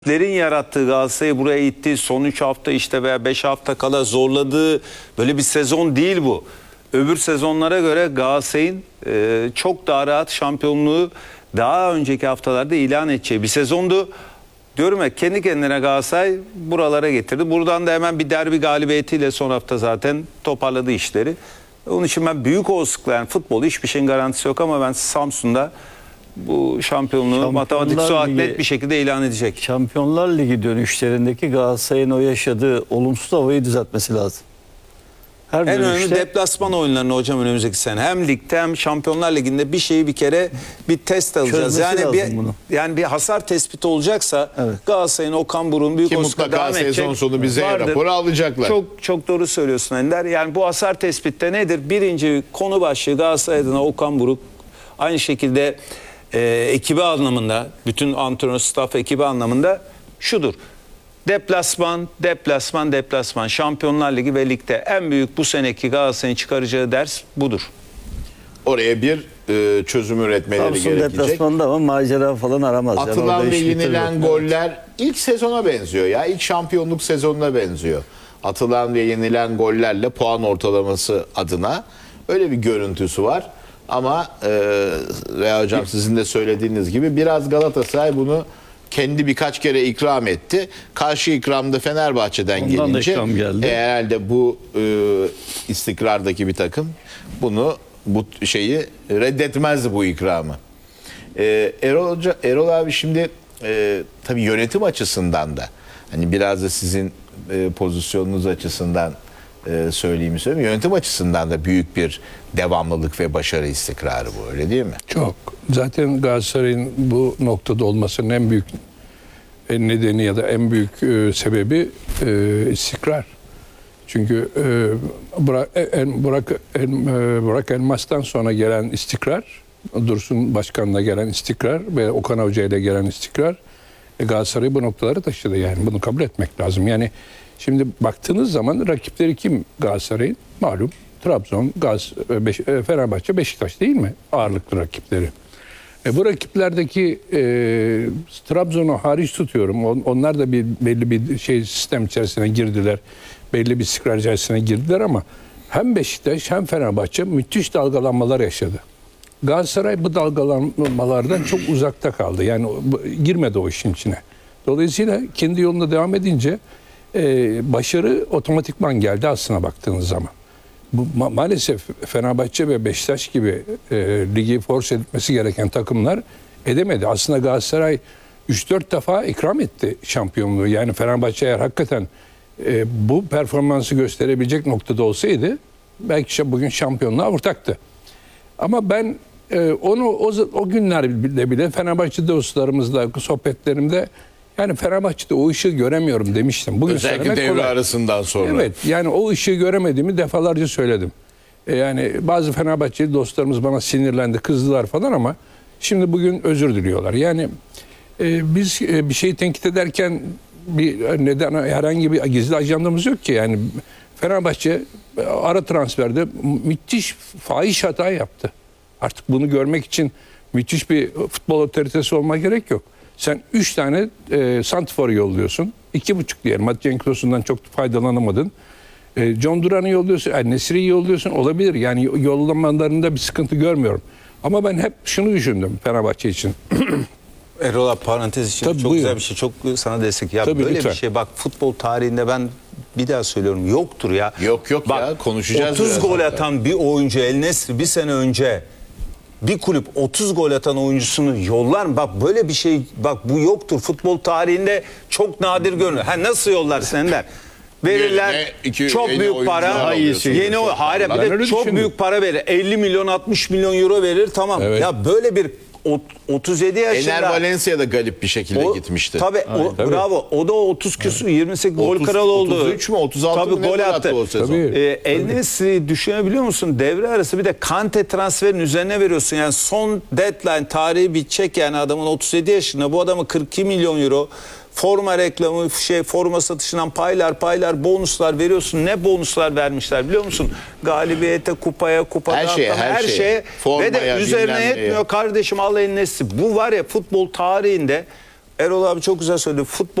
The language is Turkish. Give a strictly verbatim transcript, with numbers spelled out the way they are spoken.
Lerin yarattığı Galatasaray'ı buraya itti. Son üç hafta işte veya beş hafta kala zorladığı böyle bir sezon değil bu. Öbür sezonlara göre Galatasaray'ın e, çok daha rahat şampiyonluğu daha önceki haftalarda ilan edeceği bir sezondu. Diyorum ya, kendi kendine Galatasaray buralara getirdi. Buradan da hemen bir derbi galibiyetiyle son hafta zaten toparladı işleri. Onun için ben büyük olasılıkla, yani futbol hiçbir şeyin garantisi yok ama ben Samsun'da bu şampiyonluğu matematiksel olarak net bir şekilde ilan edecek. Şampiyonlar Ligi dönüşlerindeki Galatasaray'ın o yaşadığı olumsuz havayı düzeltmesi lazım. Her en dönüşte... önemli deplasman oyunlarını hocam önümüzdeki sene. Hem ligde hem Şampiyonlar Ligi'nde bir şeyi bir kere bir test alacağız. Yani bir, bunu. yani bir hasar tespiti olacaksa evet. Galatasaray'ın Okan Buruk'un büyük olasılıkla devam edecek. Sezon sonu bize vardır. Raporu alacaklar. Çok çok doğru söylüyorsun Ender. Yani bu hasar tespitte nedir? Birinci konu başlığı Galatasaray adına Okan Buruk, aynı şekilde e, ekibi anlamında, bütün antrenör, staff ekibi anlamında şudur. Deplasman, deplasman, deplasman. Şampiyonlar Ligi ve ligde en büyük bu seneki Galatasaray'ın çıkaracağı ders budur. Oraya bir e, çözüm üretmeleri Samsun gerekecek. Deplasmanda ama macera falan aramaz. Atılan yani ve yenilen bitirmek. goller ilk sezona benziyor ya. İlk şampiyonluk sezonuna benziyor. Atılan ve yenilen gollerle puan ortalaması adına öyle bir görüntüsü var. Ama e, Reha Hocam sizin de söylediğiniz gibi biraz Galatasaray bunu kendi birkaç kere ikram etti. Karşı ikramda Fenerbahçe'den Ondan gelince geldi. e, herhalde bu e, istikrardaki bir takım bunu bu şeyi reddetmezdi, bu ikramı. E, Erol, Hoca, Erol abi şimdi e, tabii yönetim açısından da, hani biraz da sizin e, pozisyonunuz açısından e, söyleyeyim söyleyeyim. Yönetim açısından da büyük bir devamlılık ve başarı istikrarı bu, öyle değil mi? Çok. Zaten Galatasaray'ın bu noktada olmasının en büyük nedeni ya da en büyük e, sebebi e, istikrar. Çünkü e, Burak, en, Burak, en, e, Burak Elmas'tan sonra gelen istikrar, Dursun Başkan'la gelen istikrar ve Okan Hoca ile gelen istikrar e, Galatasaray'ı bu noktalara taşıdı. Yani bunu kabul etmek lazım. Yani şimdi baktığınız zaman rakipleri kim Galatasaray'ın? Malum Trabzon, Gaz, Beş, Fenerbahçe, Beşiktaş değil mi? Ağırlıklı rakipleri. E, bu rakiplerdeki e, Trabzon'u hariç tutuyorum. On, onlar da bir belli bir şey sistem içerisine girdiler. Belli bir istikrar içerisine girdiler ama hem Beşiktaş hem Fenerbahçe müthiş dalgalanmalar yaşadı. Galatasaray bu dalgalanmalardan çok uzakta kaldı. Yani girmedi o işin içine. Dolayısıyla kendi yolunda devam edince e, başarı otomatikman geldi aslına baktığınız zaman. Bu, ma- maalesef Fenerbahçe ve Beşiktaş gibi e, ligi force etmesi gereken takımlar edemedi. Aslında Galatasaray üç dört defa ikram etti şampiyonluğu. Yani Fenerbahçe eğer hakikaten e, bu performansı gösterebilecek noktada olsaydı belki bugün şampiyonluğa ortaktı. Ama ben e, onu o, o günlerde bile Fenerbahçe dostlarımızla sohbetlerimde, yani Fenerbahçe'de o ışığı göremiyorum demiştim. Bugün özellikle devre kolay. Arasından sonra. Evet, yani o ışığı göremediğimi defalarca söyledim. E yani bazı Fenerbahçeli dostlarımız bana sinirlendi, kızdılar falan ama şimdi bugün özür diliyorlar. Yani e, biz e, bir şeyi tenkit ederken bir neden herhangi bir gizli ajandamız yok ki. Yani Fenerbahçe ara transferde müthiş fahiş hata yaptı. Artık bunu görmek için müthiş bir futbol otoritesi olma gerek yok. Sen üç tane e, santifor yolluyorsun. iki buçuk diyelim. Hadi Cenk Tosun'dan çok faydalanamadın. E, John Duran'ı yolluyorsun. Yani Nesri'yi yolluyorsun. Olabilir. Yani yollamalarında bir sıkıntı görmüyorum. Ama ben hep şunu düşündüm Fenerbahçe için. Erol abi, parantez için Tabii, çok buyurun. güzel bir şey. Çok sana destek. Ya Tabii, böyle lütfen. bir şey bak, futbol tarihinde ben bir daha söylüyorum, yoktur ya. Yok yok bak, ya, konuşacağız. otuz gol hatta. atan bir oyuncu El Nesri bir sene önce, bir kulüp otuz gol atan oyuncusunu yollar mı? Bak böyle bir şey, bak bu yoktur. Futbol tarihinde çok nadir görünür. Ha, nasıl yollar senden? Verirler Yerine iki- çok yeni büyük oyuncular para. alıyorsun. Yeni o hayır, Ben bir de öyle çok düşündüm. büyük para verir. elli milyon altmış milyon euro verir, tamam. Evet. Ya böyle bir ot- otuz yedi yaşında. Ener Valencia'da galip bir şekilde O, gitmişti. Tabii, o, tabii. bravo. O da otuz küsur, yirmi sekiz gol otuz, kralı oldu. otuz üç mü, otuz altı tabii, mı ne gol gol attı attı o sezon? Tabii. Ee, El Nesri düşünebiliyor musun? Devre arası bir de Kante transferin üzerine veriyorsun. Yani son deadline tarihi bitecek, yani adamın otuz yedi yaşında. Bu adamı kırk iki milyon euro forma reklamı, şey forma satışından paylar paylar bonuslar veriyorsun. Ne bonuslar vermişler biliyor musun? Galibiyete, kupaya, kupada Her şeye, atlama, her her şeye. şeye. Formaya, Ve de üzerine bilmem neye. yetmiyor kardeşim, al El Nesri. Bu var ya, futbol tarihinde Erol abi çok güzel söyledi. Futbol